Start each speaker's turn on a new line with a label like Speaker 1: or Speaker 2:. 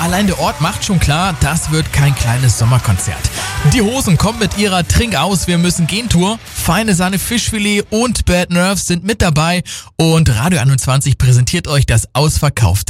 Speaker 1: allein der Ort macht schon klar, das wird kein kleines Sommerkonzert. Die Hosen kommen mit ihrer Trink aus, wir müssen gehen Tour. Feine Sahne Fischfilet und Bad Nerves sind mit dabei und Radio 21 präsentiert euch das ausverkaufte